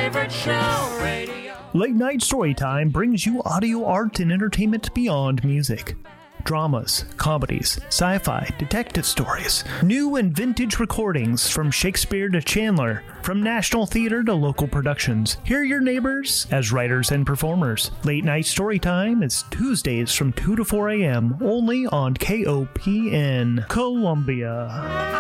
favorite show, radio. Late Night Storytime brings you audio art and entertainment beyond music. Dramas, comedies, sci-fi, detective stories, new and vintage recordings from Shakespeare to Chandler, from National Theater to local productions. Hear your neighbors as writers and performers. Late Night Storytime is Tuesdays from 2 to 4 a.m. only on KOPN, Columbia.